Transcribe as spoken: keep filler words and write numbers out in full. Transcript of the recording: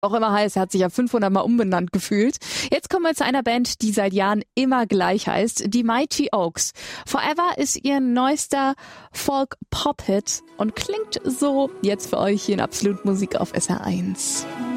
Auch immer heißt, er hat sich ja fünfhundert Mal umbenannt gefühlt. Jetzt kommen wir zu einer Band, die seit Jahren immer gleich heißt, die Mighty Oaks. Forever ist ihr neuester Folk-Pop-Hit und klingt so. Jetzt für euch hier in Absolut Musik auf S R eins.